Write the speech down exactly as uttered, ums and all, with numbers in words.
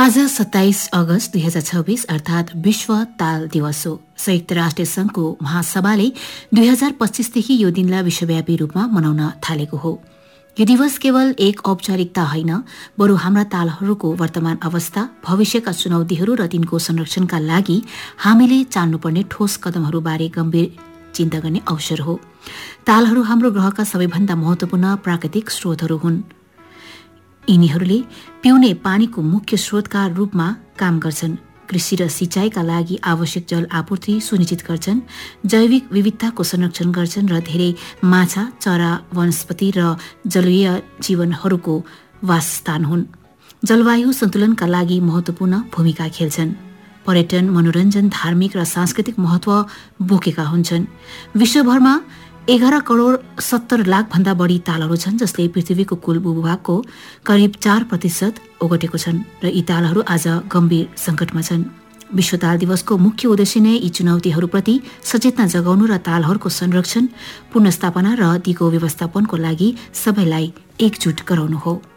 आज सत्ताइस अगस्त दुई हजार छब्बीस अर्थात विश्व ताल दिवस हो। संयुक्त राष्ट्र संघको महासभाले दुई हजार पच्चीसदेखि यो दिनलाई विश्वव्यापी रूपमा मनाउन थालेको हो। यो दिवस केवल एक औपचारिकता होइन, बरु हाम्रा तालहरूको वर्तमान अवस्था, भविष्यका चुनौतीहरू र तिनको संरक्षणका लागि हामीले चाल्नुपर्ने ठोस कदमहरूबारे गम्भीर चिन्ता गर्ने अवसर हो। तालहरू हाम्रो ग्रहका सबैभन्दा महत्वपूर्ण प्राकृतिक स्रोतहरू हुन्। यिनीहरूले पिउने पानीको मुख्य स्रोतका रूपमा काम गर्छन्, कृषि र सिंचाइका लागि आवश्यक जल आपूर्ति सुनिश्चित गर्छन्, जैविक विविधताको संरक्षण गर्छन् र धेरै माछा, चरा, वनस्पति र जलीय जीवनहरूको वासस्थान हुन्। जलवायु सन्तुलनका लागि महत्वपूर्ण भूमिका खेल्छन्। पर्यटन, मनोरञ्जन, धार्मिक र सांस्कृतिक महत्व बोकेका हुन्छन्। विश्वभरमा एघार करोड सत्तर लाख भन्दा बढी तालहरू छन्, जसले पृथ्वीको कुल भूभागको करिब चार प्रतिशत ओगटेको छन् र यी तालहरू आज गम्भीर संकटमा छन्। विश्व ताल दिवसको मुख्य उद्देश्य नै यी चुनौतीहरूप्रति सचेतना जगाउनु र तालहरूको संरक्षण, पुनर्स्थापना र दिगो व्यवस्थापनको लागि सबैलाई एकजुट गराउनु हो।